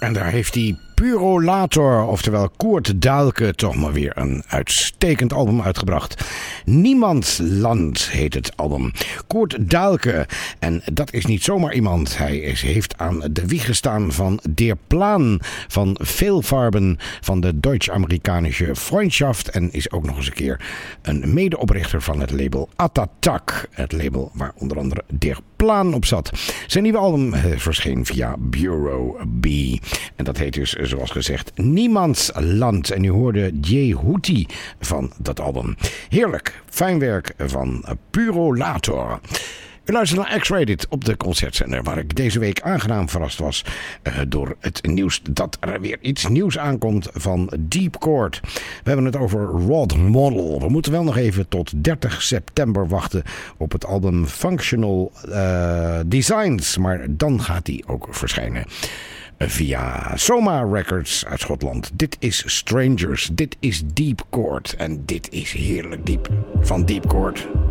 En daar heeft hij Purolator, oftewel Koert Daelke, toch maar weer een uitstekend album uitgebracht. Niemands Land heet het album. Koert Daelke, en dat is niet zomaar iemand. Hij heeft aan de wieg gestaan van Der Plan, van Veelfarben, van de Deutsch-Amerikanische Freundschaft en is ook nog eens een keer een medeoprichter van het label Attatak. Het label waar onder andere Der Plan op zat. Zijn nieuwe album verscheen via Bureau B. En dat heet dus, zoals gezegd, Niemands Land. En u hoorde Jay Houti van dat album. Heerlijk, fijn werk van Purolator. U luistert naar X-Rated op de concertzender, waar ik deze week aangenaam verrast was door het nieuws dat er weer iets nieuws aankomt van Deep Chord. We hebben het over Rod Model. We moeten wel nog even tot 30 september wachten op het album Functional Designs, maar dan gaat die ook verschijnen. Via Soma Records uit Schotland. Dit is Strangers, dit is Deep Chord en dit is heerlijk diep van Deep Chord.